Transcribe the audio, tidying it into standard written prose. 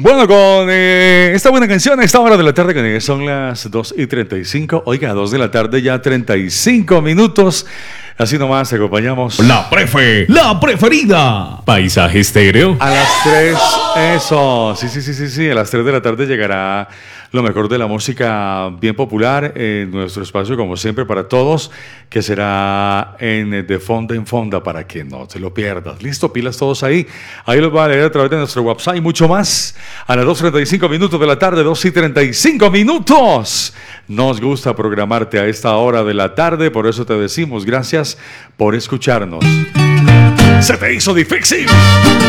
Bueno, con esta buena canción a esta hora de la tarde, que son las 2:35. Oiga, 2 de la tarde, ya 35 minutos. Así nomás acompañamos. La preferida. Paisaje Estéreo. A las 3, eso. Sí. A las 3 de la tarde llegará lo mejor de la música bien popular en nuestro espacio, como siempre, para todos, que será de fonda en fonda, para que no te lo pierdas. Listo, pilas todos ahí. Ahí los voy a leer a través de nuestro website y mucho más. A las 2:35 minutos de la tarde, 2:35 minutos. Nos gusta programarte a esta hora de la tarde, por eso te decimos gracias por escucharnos. ¿Se te hizo difícil?